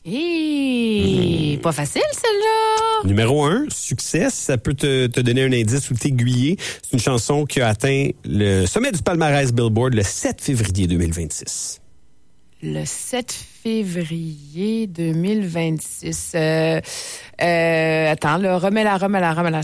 Pas facile, celle-là. Numéro 1, succès. Ça peut te donner un indice ou t'aiguiller. C'est une chanson qui a atteint le sommet du palmarès Billboard le 7 février 2026. Le 7 février 2026. Attends, là, remets-la.